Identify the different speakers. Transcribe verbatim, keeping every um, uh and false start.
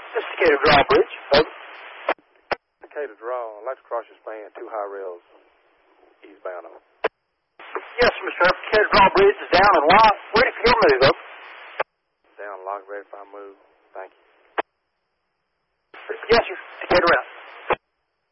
Speaker 1: This is Decatur Draw Bridge. Over.
Speaker 2: Decatur Draw. I'd like to cross your span, two high rails, eastbound on.
Speaker 1: Yes, Mister F. Decatur Draw Bridge is down and locked. Ready for your move, over.
Speaker 2: Down, locked, ready for my move. Thank you.
Speaker 1: Yes, sir. Decatur out.